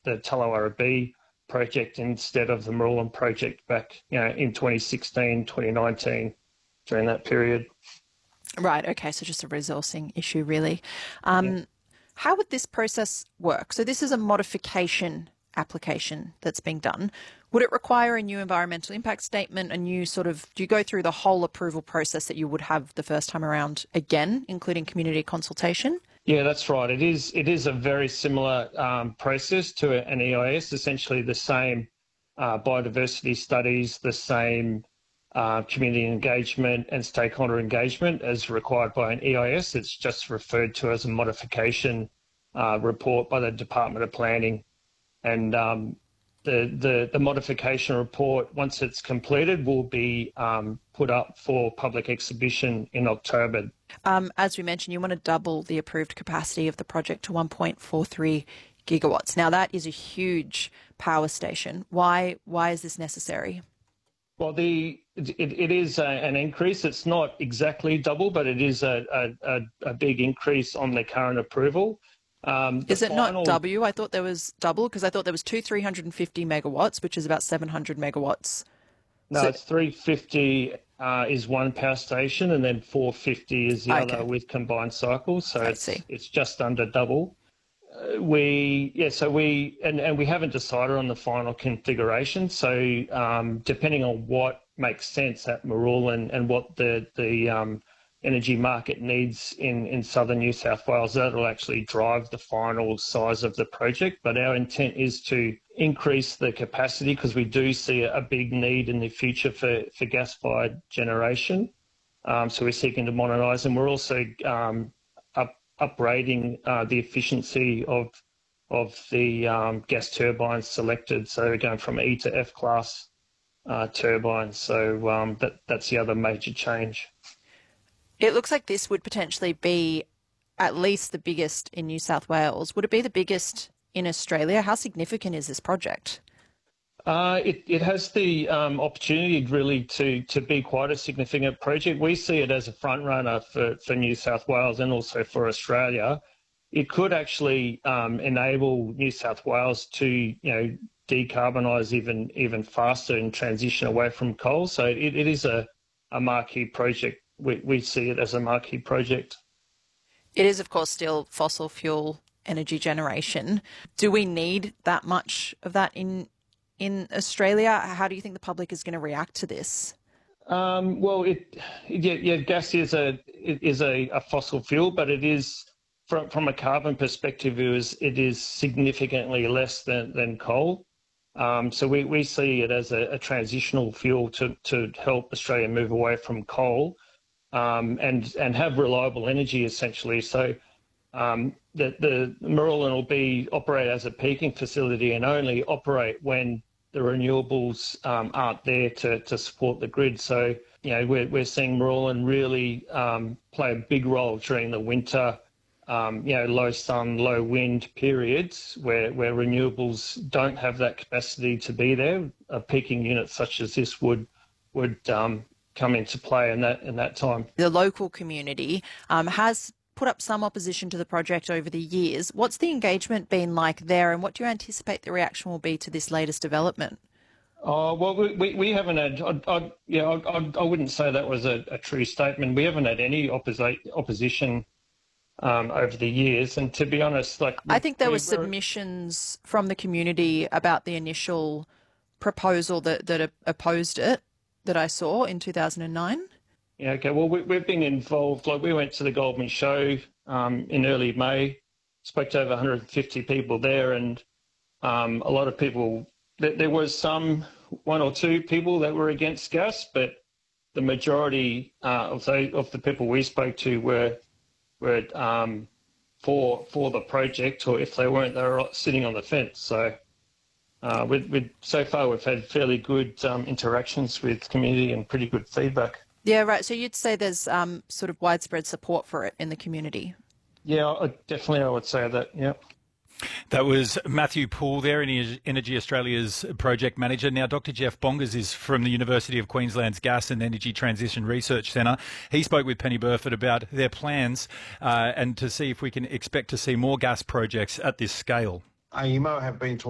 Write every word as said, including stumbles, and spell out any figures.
the Tallawarra B project instead of the Marulan project back, you know, in twenty sixteen, twenty nineteen, during that period. Right, okay, so just a resourcing issue really. Um, yeah. How would this process work? So this is a modification application that's being done. Would it require a new environmental impact statement, a new sort of, do you go through the whole approval process that you would have the first time around again, including community consultation? Yeah, that's right. It is it is a very similar um, process to an E I S, essentially the same uh, biodiversity studies, the same uh, community engagement and stakeholder engagement as required by an E I S. It's just referred to as a modification uh, report by the Department of Planning. And um, the, the, the modification report, once it's completed, will be um, put up for public exhibition in October. Um, as we mentioned, you want to double the approved capacity of the project to one point four three gigawatts. Now, that is a huge power station. Why, why is this necessary? Well, the it, it is a, an increase. It's not exactly double, but it is a, a, a big increase on the current approval. Um, is it final... not W? I thought there was double because I thought there was two three hundred fifty megawatts, which is about seven hundred megawatts. No, so... it's three fifty uh, is one power station, and then four fifty is the okay. other with combined cycles. So I it's see. it's just under double. Uh, we yeah, so we and, and we haven't decided on the final configuration. So um, depending on what makes sense at Marulan and what the the um, energy market needs in, in southern New South Wales, that'll actually drive the final size of the project. But our intent is to increase the capacity because we do see a big need in the future for, for gas-fired generation. Um, so we're seeking to modernise, and we're also um, up, upgrading uh, the efficiency of of the um, gas turbines selected. So we're going from E to F class uh, turbines. So um, that that's the other major change. It looks like this would potentially be at least the biggest in New South Wales. Would it be the biggest in Australia? How significant is this project? Uh, it, it has the um, opportunity really to, to be quite a significant project. We see it as a front runner for, for New South Wales and also for Australia. It could actually um, enable New South Wales to, you know, decarbonise even even faster and transition away from coal. So it, it is a, a marquee project. We, we see it as a marquee project. It is, of course, still fossil fuel energy generation. Do we need that much of that in in Australia? How do you think the public is going to react to this? Um, well, it yeah, yeah, gas is a is a, a fossil fuel, but it is from from a carbon perspective, it is it is significantly less than than coal. Um, so we, we see it as a, a transitional fuel to to help Australia move away from coal. Um, and and have reliable energy essentially. So um, the the Marulan will be operate as a peaking facility and only operate when the renewables um, aren't there to to support the grid. So you know we're we're seeing Marulan really um, play a big role during the winter, um, you know low sun, low wind periods where where renewables don't have that capacity to be there. A peaking unit such as this would would um, come into play in that in that time. The local community um, has put up some opposition to the project over the years. What's the engagement been like there, and what do you anticipate the reaction will be to this latest development? Oh well, we we, we haven't had. I, I, yeah, I, I wouldn't say that was a, a true statement. We haven't had any opposi- opposition um, over the years, and to be honest, like I think there we, were submissions from the community about the initial proposal that that opposed it, that I saw in two thousand nine. Yeah, okay. Well, we, we've been involved. Like we went to the Goldman Show um, in early May, spoke to over one hundred fifty people there, and um, a lot of people. There, there was some one or two people that were against gas, but the majority uh, of those, of the people we spoke to were were um, for for the project, or if they weren't, they were sitting on the fence. So. Uh, with, with, so far, we've had fairly good um, interactions with community and pretty good feedback. Yeah, right. So you'd say there's um, sort of widespread support for it in the community? Yeah, I, definitely I would say that, yeah. That was Matthew Poole there, Energy Australia's project manager. Now, Doctor Jeff Bongers is from the University of Queensland's Gas and Energy Transition Research Centre. He spoke with Penny Burford about their plans uh, and to see if we can expect to see more gas projects at this scale. A E M O have been talking